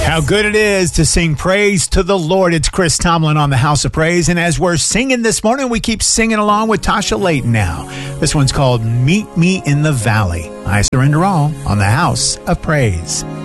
How good it is to sing praise to the Lord. It's Chris Tomlin on the House of Praise. And as we're singing this morning, we keep singing along with Tasha Layton now. This one's called Meet Me in the Valley. I surrender all on the House of Praise.